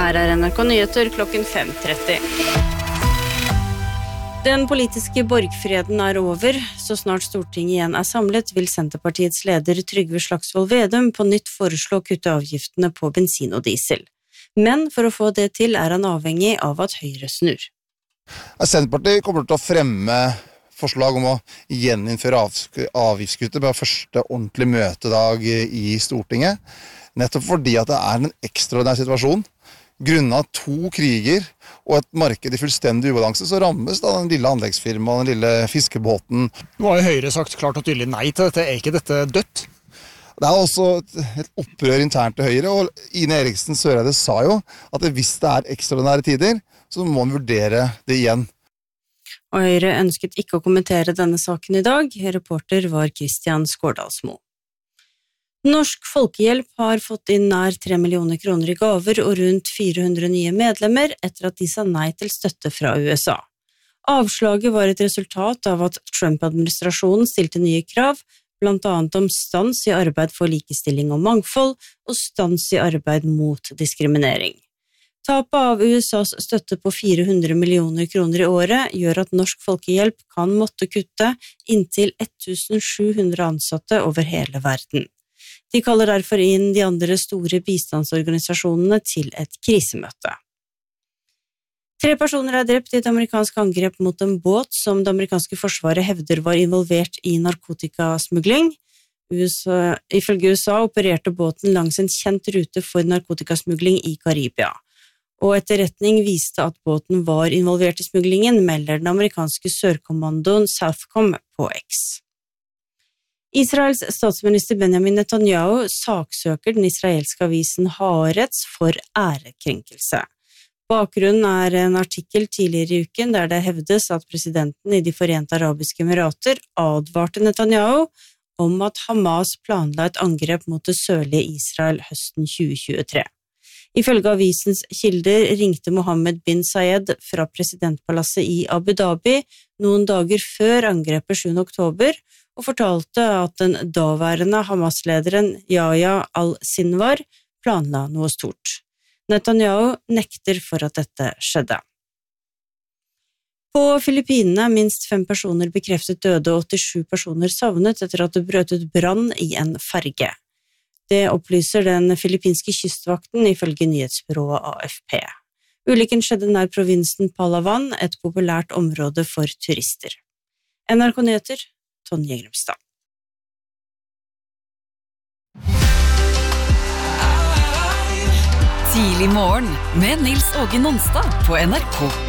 Her NRK Nyheter klokken 5:30. Den politiske borgfreden over. Så snart Stortinget igjen samlet, vil Senterpartiets leder Trygve Slagsvold Vedum på nytt foreslå å kutte avgiftene på bensin og diesel. Men for å få det til han avhengig av at Høyre snur. Senterpartiet kommer til å fremme forslag om å gjeninnføre avgiftskuttet på første ordentlig møtedag i Stortinget, nettopp fordi at det en ekstraordinær situasjon. Grunnet 2 kriger og et marked i fullstendig ubalanse, så rammes da den lille anleggsfirmaen, den lille fiskebåten. Nå har jo Høyre sagt klart og tydelig nei til dette. Ikke dette dødt? Det også et opprør internt til Høyre, og Ine Eriksen Søreide sa jo at hvis det ekstraordinære tider, så må man vurdere det igjen. Og Høyre ønsket ikke å kommentere denne saken i dag. Reporter var Kristian Skårdalsmo. Norsk Folkehjelp har fått inn nær 3 millioner kroner i gaver og rundt 400 nye medlemmer etter at de sa nei til støtte fra USA. Avslaget var et resultat av at Trump-administrasjonen stilte nye krav, blant annet om stans i arbeid for likestilling og mangfold og stans i arbeid mot diskriminering. Tapet av USAs støtte på 400 millioner kroner i året gjør at Norsk Folkehjelp kan måtte kutte inntil 1700 ansatte over hele verden. De kaller derfor inn de andre store bistandsorganisasjonene til et krisemøte. 3 personer drept i et amerikansk angrep mot en båt som det amerikanske forsvaret hevder var involvert i narkotikasmugling. Ifølge USA opererte båten langs en kjent rute for narkotikasmugling i Karibia. Og etterretning viste at båten var involvert i smuglingen, melder den amerikanske sørkommandoen Southcom på X. Israels statsminister Benjamin Netanyahu saksøker den israelske avisen Haaretz for ærekrenkelse. Bakgrunnen en artikkel tidligere i uken der det hevdes at presidenten i de Forente Arabiske Emirater advarte Netanyahu om at Hamas planla et angrep mot det sørlige Israel høsten 2023. Ifølge avisens kilder ringte Mohammed bin Zayed fra presidentpalasset i Abu Dhabi noen dager før angrepet 7. oktober og fortalte at den daværende Hamas-lederen Yahya al-Sinwar planla noe stort. Netanyahu nekter for at dette skjedde. På Filippinene minst 5 personer bekreftet døde og 87 personer savnet etter at det brøt ut brann i en ferge. Det opplyser den filippinske kystvakten ifølge nyhetsbyrået AFP. Ulykken skjedde nær provinsen Palawan, et populært område for turister. NRK Nyheter, Tonje Grimstad. Tidlig morgen med Nils Åge Nonstad på NRK.